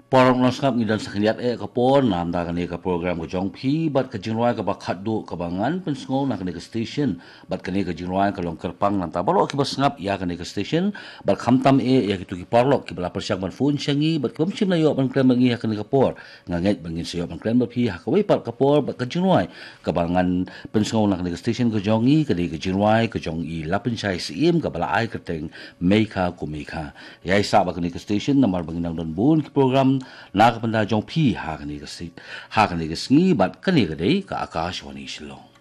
Parang nasngap ngidan sa kanyat kapon namda kani ka program ko jong pi bat ka jinruay ka bakaddo kabangan pensngol na kani ka station bat kani ka jinruay ka long kerpang namta balo ki basngap ya kani ka station bat khamtam ya kitu ki parlok ki bala persyak ban phone syangi bat kumsim na yo ban krem ngi ya kani ka por nganget bangin sayo ban krem ba pi ha ka par ka por bat ka jinruay kabangan pensngol na kani ka station ko jongi kani ka jinruay ka jong i lapin sai sim ka bala ai kerteng meika kumika ya isa ba kani ka station namar bangin don bun ki program nakapanda jong pi ha kani ka sngi bat kani ka dei ka Akashwani Shillong.